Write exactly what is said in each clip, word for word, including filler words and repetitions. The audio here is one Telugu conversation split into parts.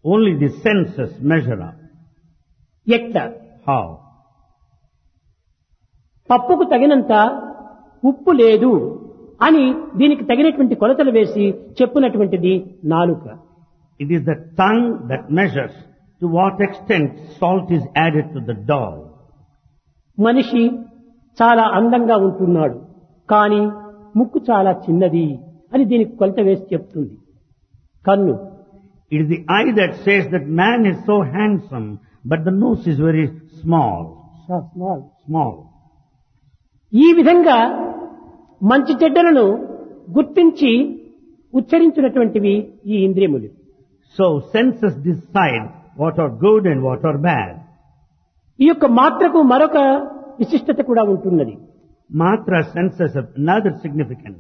Only the senses measure up. ఎట్లా How? పప్పుకు తగినంత ఉప్పు లేదు అని దీనికి తగినటువంటి కొలతలు వేసి చెప్పునటువంటిది నాలుక. It is the tongue that measures to what extent salt is added to the dough. మనిషి చాలా అందంగా ఉంటున్నాడు కానీ ముక్కు చాలా చిన్నది అని దీనికి కొలత వేసి చెప్తుంది కన్ను. It is the eye that says that man is so handsome, but the nose is very small. Small. Small. ఈ విధంగా మంచి చెడ్డలను గుర్తించి ఉచ్చరించినటువంటివి ఈ ఇంద్రియములు. So senses decide what are good and what are bad. ఈ యొక్క మాత్రకు మరొక విశిష్టత కూడా ఉంటున్నది. Matra senses have another significance.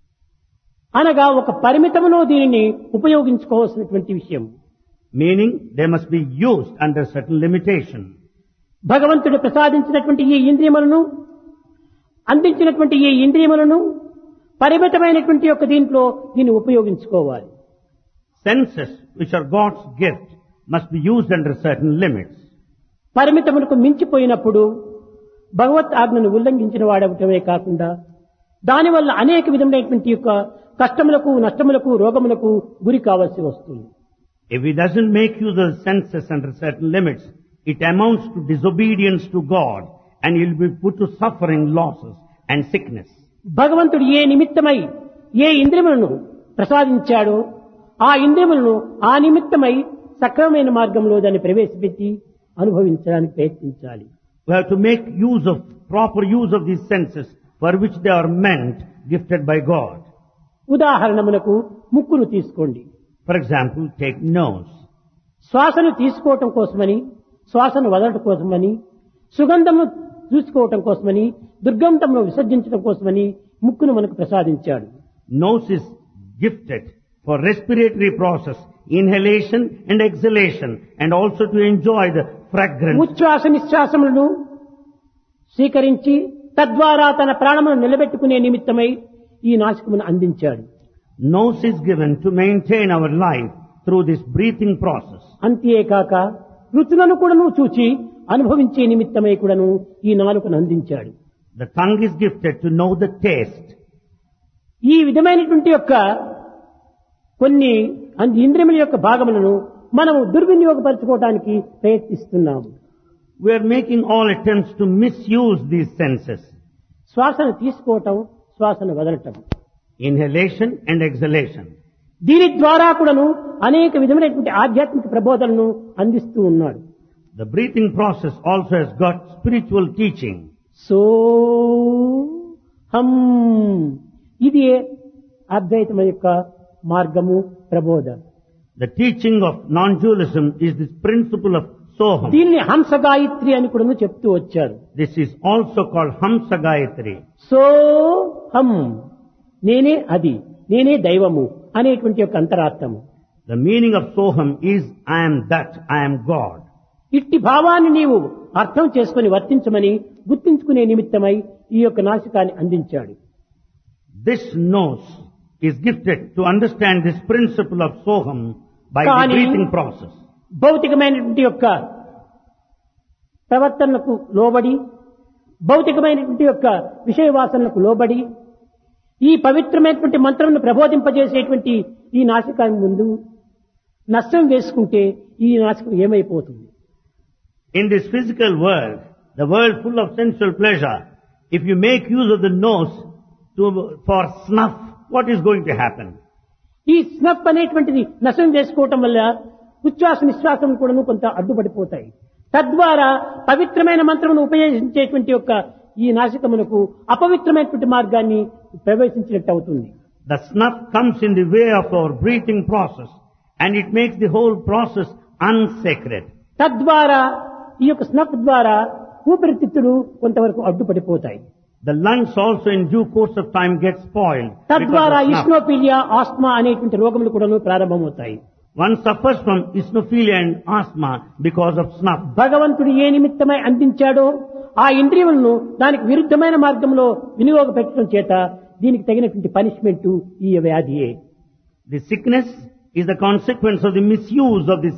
అనగా ఒక పరిమితములో దీనిని ఉపయోగించుకోవాల్సినటువంటి విషయం. Meaning they must be used under certain limitation. భగవంతుడు ప్రసాదించినటువంటి ఈ ఇంద్రియములను అందించినటువంటి ఈ ఇంద్రియములను పరిమితమైనటువంటి యొక్క దీంట్లో దీన్ని ఉపయోగించుకోవాలి. Senses, which are God's gift, must be used under certain limits. పరిమితములకు మించిపోయినప్పుడు భగవత్ ఆజ్ఞను ఉల్లంఘించిన వాడవటమే కాకుండా దానివల్ల అనేక విధమైనటువంటి యొక్క కష్టములకు నష్టములకు రోగములకు గురి కావాల్సి వస్తుంది. If he doesn't make use of the senses under certain limits, it amounts to disobedience to God and he will be put to suffering, losses and sickness. భగవంతుడు ఏ నిమిత్తమై ఏ ఇంద్రియములను ప్రసాదించాడో ఆ ఇంద్రియములను ఆ నిమిత్తమై సక్రమమైన మార్గంలో దాన్ని ప్రవేశపెట్టి అనుభవించడానికి ప్రయత్నించాలి. We have to make use of, proper use of these senses for which they are meant, gifted by God. ఉదాహరణమునకు ముక్కును తీసుకోండి. For example, take nose. శ్వాసను తీసుకోవటం కోసమని శ్వాసను వదలటం కోసమని సుగంధమును చూసుకోవటం కోసమని దుర్గంధమును విసర్జించడం కోసమని ముక్కును మనకు ప్రసాదించాడు. Nose is gifted for respiratory process, inhalation and exhalation, and also to enjoy the fragrance. ఉచ్ఛ్వాస నిశ్వాసములను స్వీకరించి తద్వారా తన ప్రాణమును నిలబెట్టుకునే నిమిత్తమై ఈ నాసికమును అందించాడు. Nose is given to maintain our life through this breathing process. అంతేకాక రుచులను కూడాను చూచి అనుభవించే నిమిత్తమై కూడాను ఈ నాలుకను అందించాడు. The tongue is gifted to know the taste. ఈ విధమైనటువంటి యొక్క కొన్ని ఇంద్రియముల యొక్క భాగములను మనము దుర్వినియోగపరచుకోవడానికి ప్రయత్నిస్తున్నాము. We are making all attempts to misuse these senses. శ్వాసను తీసుకోవటం, శ్వాసను వదలటం, Inhalation and exhalation. దీని ద్వారా కూడాను అనేక విధమైనటువంటి ఆధ్యాత్మిక ప్రబోధనను అందిస్తూ ఉన్నాడు. The breathing process also has got spiritual teaching. So హం ఇది అద్వైతం యొక్క మార్గము ప్రబోధ. The teaching of non-dualism is this principle of Soham. దీన్ని హంస గాయత్రి అని కూడా చెప్తూ వచ్చారు. This is also called Hamsa Gayatri. So హం నేనే అది, నేనే దైవము అనేటువంటి యొక్క అంతరార్థము. The meaning of Soham is I am that, I am God. ఇట్టి భావాన్ని నీవు అర్థం చేసుకుని వర్తించమని గుర్తించుకునే నిమిత్తమై ఈ యొక్క నాసికాన్ని అందించాడు. This nose is gifted to understand this principle of Soham by the Kani- breathing process. భౌతికమైనటువంటి యొక్క ప్రవర్తనలకు లోబడి భౌతికమైనటువంటి యొక్క విషయ వాసనలకు లోబడి ఈ పవిత్రమైనటువంటి మంత్రమును ప్రబోధింపజేసేటువంటి ఈ నాసికాన్ని ముందు నష్టం వేసుకుంటే ఈ నాసికం ఏమైపోతుంది? In this physical world, the world full of sensual pleasure, if you make use of the nose to, for snuff, what is going to happen? ఈ స్నఫ్ అనేటువంటిది నష్టం చేసుకోవటం వల్ల ఉచ్ఛ్వాస నిశ్వాసం కూడా కొంత అడ్డుపడిపోతాయి. తద్వారా పవిత్రమైన మంత్రమును ఉపయోగించేటువంటి యొక్క ఈ నాసికమునకు అపవిత్రమైనటువంటి మార్గాన్ని ప్రవేశించినట్టు అవుతుంది. The snuff comes in the way of our breathing process and it makes the whole process unsacred. తద్వారా ఈ యొక్క స్నఫ్ ద్వారా ఊపిరితిత్తులు కొంతవరకు అడ్డుపడిపోతాయి. The lungs also in due course of time get spoiled. తద్వారా because of snuff. ఇస్నోఫీలియా, ఆస్మా అనేటువంటి రోగములు కూడా ప్రారంభమవుతాయి. One suffers from eosinophilia and asthma because of snuff. భగవంతుడు ఏ నిమిత్తమై అందించాడో ఆ ఇంద్రియములను దానికి విరుద్ధమైన మార్గంలో వినియోగపెట్టడం చేత దీనికి తగినటువంటి పనిష్మెంట్ ఈ వ్యాధియే. The sickness is the consequence of the misuse of this